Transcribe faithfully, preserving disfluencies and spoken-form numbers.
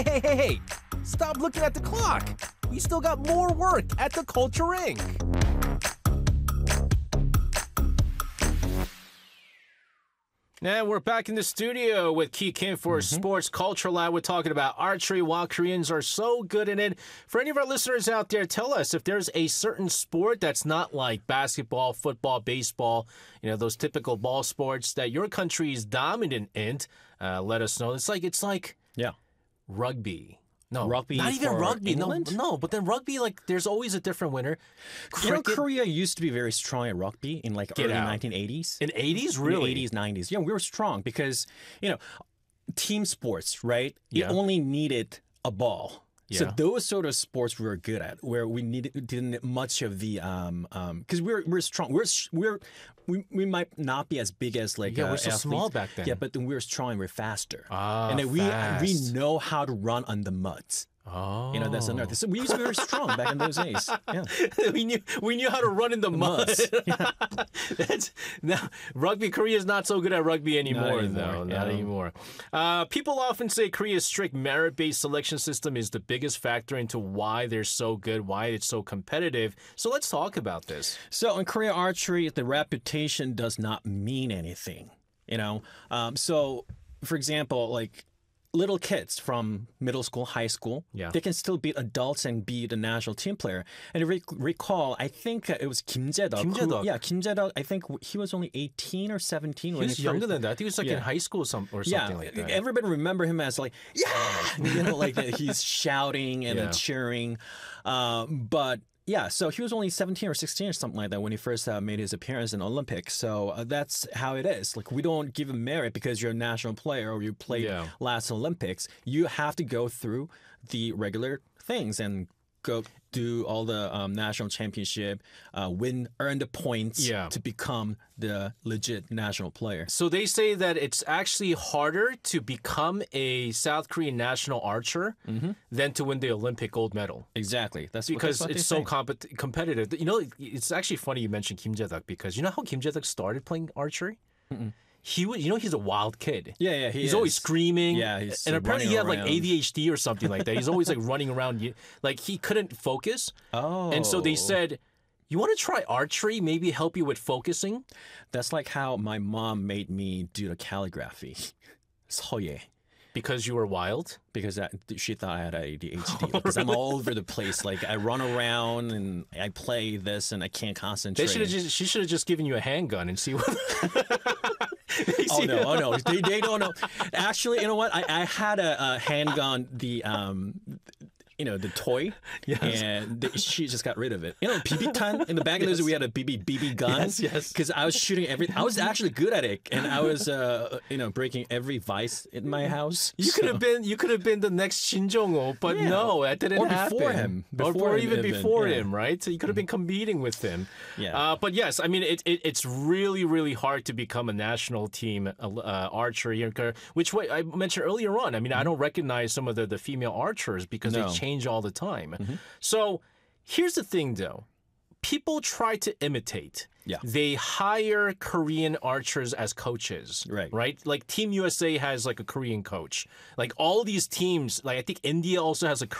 Hey, hey, hey! Stop looking at the clock! We still got more work at the Culture Incorporated. And we're back in the studio with Ki Kim for mm-hmm. Sports Culture Lab. We're talking about archery, while Koreans are so good in it. For any of our listeners out there, tell us if there's a certain sport that's not like basketball, football, baseball, you know, those typical ball sports that your country is dominant in. Uh, let us know. It's like it's like yeah, rugby. No, rugby not even rugby. England? No, no, but then rugby, like, there's always a different winner. Cricket, you know, Korea used to be very strong at rugby in like Get early out. nineteen eighties. In eighties, really? In the eighties, nineties. Yeah, we were strong because, you know, team sports, right? Yeah. You only needed a ball. Yeah. So those sort of sports we were good at, where we needed didn't much of the um um because we're we're strong. We're we're we, we might not be as big as like yeah, uh, we're so athletes. small back then. Yeah, but then we're strong. We're faster. Ah, and then we fast. we know how to run on the muds. Oh, you know that's another. So we used to be very strong back in those days. Yeah, we knew we knew how to run in the, the mud. Yeah. That's now rugby. Korea is not so good at rugby anymore, not anymore though. yeah. Not anymore. Uh, people often say Korea's strict merit-based selection system is the biggest factor into why they're so good, why it's so competitive. So let's talk about this. So in Korea archery, the reputation does not mean anything. You know, um, so for example, like. Little kids from middle school, high school, yeah. they can still beat adults and be the national team player. And re- recall, I think it was Kim Jae-deok. Kim Jae-deok. Who, yeah, Kim Jae-deok, I think he was only eighteen or seventeen. He when was he younger first, than that. He was like yeah. in high school some, or something yeah. like that. Everybody remember him as like, yeah! You know, like he's shouting and yeah. then cheering. Um, but yeah, so he was only seventeen or sixteen or something like that when he first uh, made his appearance in Olympics. So uh, that's how it is. Like, we don't give him merit because you're a national player or you played yeah. last Olympics. You have to go through the regular things and go do all the um, national championship, uh, win, earn the points yeah. to become the legit national player. So they say that it's actually harder to become a South Korean national archer mm-hmm. than to win the Olympic gold medal. Exactly. That's because what, that's what it's so compet- competitive. You know, it's actually funny you mentioned Kim Jae-deok because you know how Kim Jae-deok started playing archery? Mm-mm. He was, you know, he's a wild kid. Yeah, yeah, he he's is. always screaming. Yeah, he's and apparently he had like around. A D H D or something like that. He's always like running around, like he couldn't focus. Oh, and so they said, "You want to try archery? Maybe help you with focusing." That's like how my mom made me do the calligraphy. 서예. Because you were wild? Because I, she thought I had A D H D. Because oh, really? I'm all over the place. Like I run around and I play this and I can't concentrate. They should have just. She should have just given you a handgun and see what. oh no! Oh no! They, they don't know. Actually, you know what? I, I had a, a handgun. The um, you know, the toy, yes. and the, she just got rid of it. You know, B B gun. In the back of those, we had a B B B B gun. Yes, yes. Because I was shooting every. I was actually good at it, and I was, uh, you know, breaking every vice in my house. You so. could have been. You could have been the next Shin Jong-ho, but yeah. no, that didn't or happen. Before him, before or, or him even even. before yeah. him, right? So you could have been competing with him. Yeah. Uh, but yes, I mean, it, it it's really, really hard to become a national team uh, archer here, which I mentioned earlier on. I mean, mm-hmm. I don't recognize some of the, the female archers because no. they change all the time. Mm-hmm. So here's the thing, though. People try to imitate. Yeah. They hire Korean archers as coaches. Right. Right? Like Team U S A has like a Korean coach. Like all these teams, like I think India also has a